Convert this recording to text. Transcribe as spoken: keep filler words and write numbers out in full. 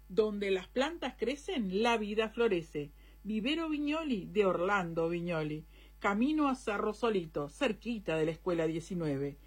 Donde las plantas crecen, la vida florece. Vivero Viñoli de Orlando Viñoli. Camino a Cerro Solito, cerquita de la escuela diecinueve.